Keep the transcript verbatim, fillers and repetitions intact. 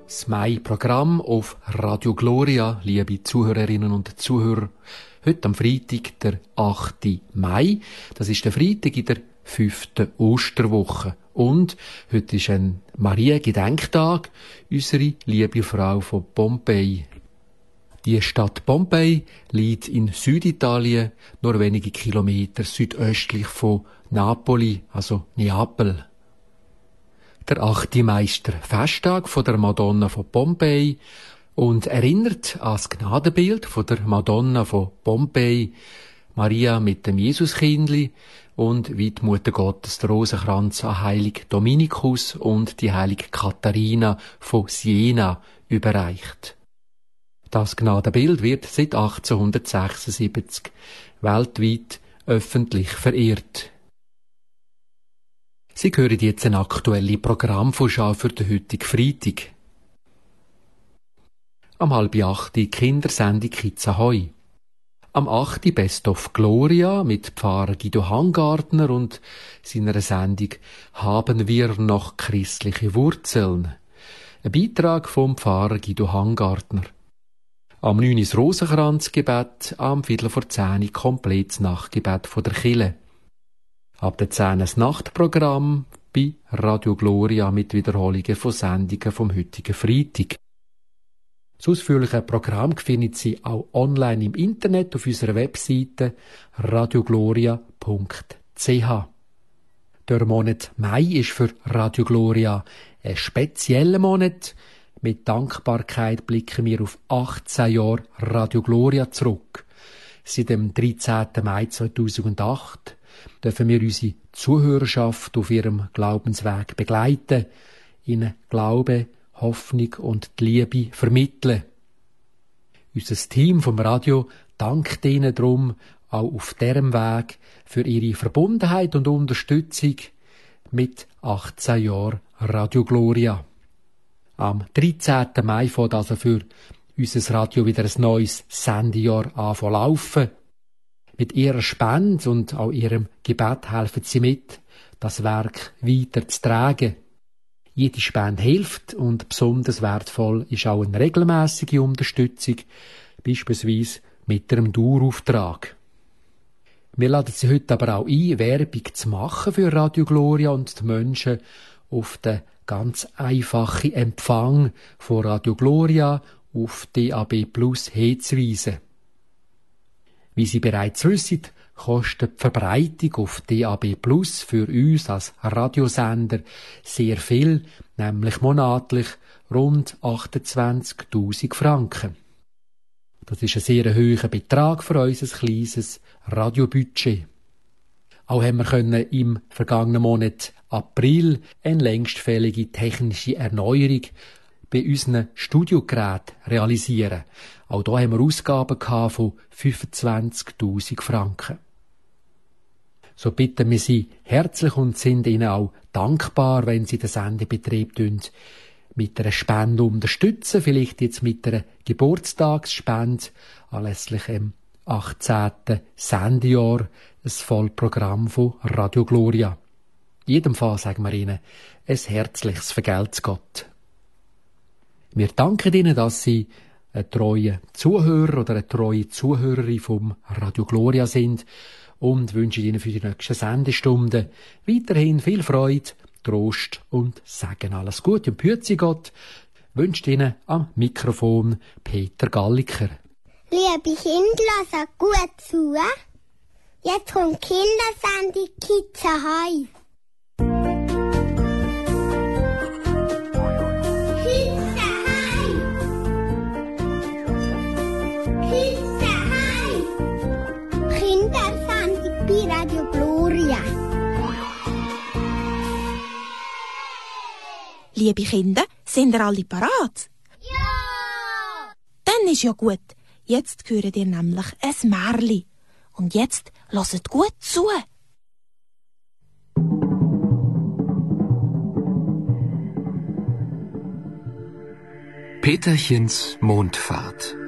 Das Mai-Programm auf Radio Gloria, liebe Zuhörerinnen und Zuhörer. Heute am Freitag, der achte Mai. Das ist der Freitag in der fünften Osterwoche. Und heute ist ein Maria-Gedenktag, unsere liebe Frau von Pompeji. Die Stadt Pompeji liegt in Süditalien, nur wenige Kilometer südöstlich von Napoli, also Neapel. Der achte Mai ist der Festtag von der Madonna von Pompeji und erinnert an das Gnadenbild von der Madonna von Pompeji, Maria mit dem Jesuskindli und wie die Mutter Gottes der Rosenkranz an Heilig Dominikus und die Heilige Katharina von Siena überreicht. Das Gnadenbild wird seit achtzehnhundertsechsundsiebzig weltweit öffentlich verehrt. Sie hören jetzt eine aktuelle Programmvorschau für den heutigen Freitag. Am halb acht die Kindersendung Kids Ahoi. Am acht Best of Gloria mit Pfarrer Guido Hangartner und seiner Sendung Haben wir noch christliche Wurzeln? Ein Beitrag vom Pfarrer Guido Hangartner. Am neun das Rosenkranzgebet, am Viertel vor zehn komplettes Nachtgebet von der Kirche. Ab der zehn das Nachtprogramm bei Radio Gloria mit Wiederholungen von Sendungen vom heutigen Freitag. Das ausführliche Programm finden Sie auch online im Internet auf unserer Webseite radiogloria punkt c h. Der Monat Mai ist für Radio Gloria ein spezieller Monat. Mit Dankbarkeit blicken wir auf achtzehn Jahre Radio Gloria zurück. Seit dem dreizehnten Mai zweitausendacht dürfen wir unsere Zuhörerschaft auf ihrem Glaubensweg begleiten, ihnen Glaube, Hoffnung und die Liebe vermitteln. Unser Team vom Radio dankt ihnen darum auch auf diesem Weg für ihre Verbundenheit und Unterstützung mit achtzehn Jahren Radio Gloria. Am dreizehnten Mai fängt also für unser Radio wieder ein neues Sendejahr an zu laufen. Mit ihrer Spende und auch ihrem Gebet helfen sie mit, das Werk weiter zu tragen. Jede Spende hilft und besonders wertvoll ist auch eine regelmäßige Unterstützung, beispielsweise mit einem Dauerauftrag. Wir laden Sie heute aber auch ein, Werbung zu machen für Radio Gloria und die Menschen auf den ganz einfachen Empfang von Radio Gloria auf D A B Plus hinzuweisen. Wie Sie bereits wissen, kostet die Verbreitung auf D A B Plus für uns als Radiosender sehr viel, nämlich monatlich rund achtundzwanzigtausend Franken. Das ist ein sehr hoher Betrag für unser kleines Radiobudget. Auch haben wir können im vergangenen Monat April eine längstfällige technische Erneuerung bei unseren Studiogeräten realisieren. Auch da haben wir Ausgaben von fünfundzwanzigtausend Franken. So bitten wir Sie herzlich und sind Ihnen auch dankbar, wenn Sie den Sendebetrieb mit einer Spende unterstützen, vielleicht jetzt mit einer Geburtstagsspende anlässlich im achtzehnten Sendejahr, ein Vollprogramm von Radio Gloria. In jedem Fall sagen wir Ihnen ein herzliches Vergelt's Gott. Wir danken Ihnen, dass Sie ein treuer Zuhörer oder eine treue Zuhörerin vom Radio Gloria sind und wünschen Ihnen für die nächsten Sendestunden weiterhin viel Freude, Trost und Segen. Alles Gute und behüte Sie Gott, wünscht Ihnen am Mikrofon Peter Galliker. Liebe Kinder, lasst gut zu. Jetzt kommt Kindersendung Kids Ahoi. Kids Ahoi. Kids Ahoi. Kindersendung bei Radio Gloria. Liebe Kinder, sind ihr alle parat? Ja! Dann ist ja gut. Jetzt hören ihr nämlich ein Märli. Und jetzt hört gut zu. Peterchens Mondfahrt.